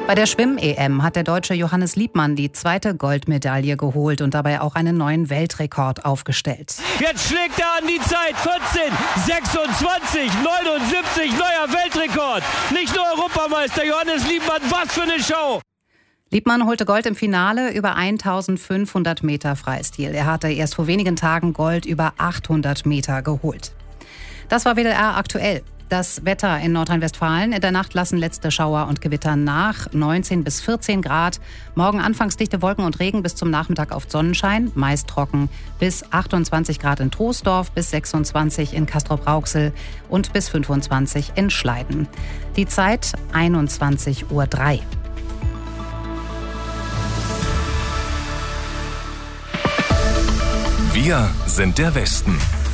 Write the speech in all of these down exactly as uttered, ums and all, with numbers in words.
Bei der Schwimm-E M hat der Deutsche Johannes Liebmann die zweite Goldmedaille geholt und dabei auch einen neuen Weltrekord aufgestellt. Jetzt schlägt er an die Zeit. vierzehn sechsundzwanzig neunundsiebzig, neuer Weltrekord. Nicht nur Europameister Johannes Liebmann, was für eine Show! Liebmann holte Gold im Finale über eintausendfünfhundert Meter Freistil. Er hatte erst vor wenigen Tagen Gold über achthundert Meter geholt. Das war W D R aktuell. Das Wetter in Nordrhein-Westfalen. In der Nacht lassen letzte Schauer und Gewitter nach. neunzehn bis vierzehn Grad. Morgen anfangs dichte Wolken und Regen, bis zum Nachmittag oft Sonnenschein. Meist trocken. Bis achtundzwanzig Grad in Troisdorf, bis sechsundzwanzig in Castrop-Rauxel und bis fünfundzwanzig in Schleiden. Die Zeit einundzwanzig Uhr drei. Wir sind der Westen.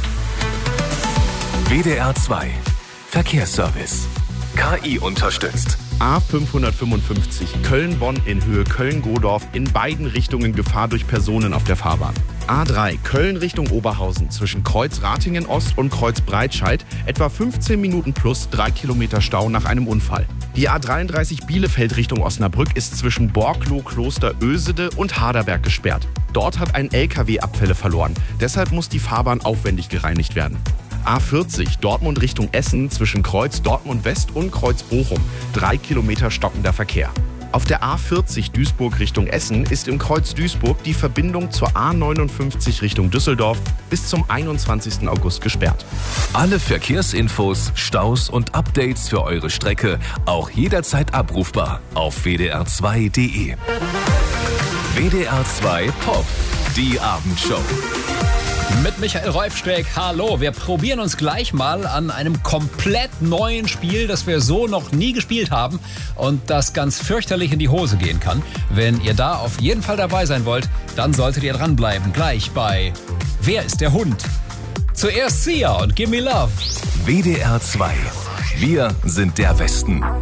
W D R zwei Verkehrsservice. K I unterstützt. A fünfhundertfünfundfünfzig Köln-Bonn in Höhe Köln-Godorf, in beiden Richtungen Gefahr durch Personen auf der Fahrbahn. A drei Köln Richtung Oberhausen zwischen Kreuz Ratingen Ost und Kreuz Breitscheid, etwa fünfzehn Minuten plus drei Kilometer Stau nach einem Unfall. Die A dreiunddreißig Bielefeld Richtung Osnabrück ist zwischen Borkloh, Kloster Ösede und Harderberg gesperrt. Dort hat ein L K W Abfälle verloren, deshalb muss die Fahrbahn aufwendig gereinigt werden. A vierzig Dortmund Richtung Essen zwischen Kreuz Dortmund West und Kreuz Bochum. Drei Kilometer stockender Verkehr. Auf der A vierzig Duisburg Richtung Essen ist im Kreuz Duisburg die Verbindung zur A neunundfünfzig Richtung Düsseldorf bis zum einundzwanzigsten August gesperrt. Alle Verkehrsinfos, Staus und Updates für eure Strecke auch jederzeit abrufbar auf w d r zwei punkt d e. W D R zwei Pop, die Abendshow. Mit Michael Reufsteg, hallo. Wir probieren uns gleich mal an einem komplett neuen Spiel, das wir so noch nie gespielt haben und das ganz fürchterlich in die Hose gehen kann. Wenn ihr da auf jeden Fall dabei sein wollt, dann solltet ihr dranbleiben. Gleich bei Wer ist der Hund? Zuerst Sia und Gimme Love. W D R zwei. Wir sind der Westen.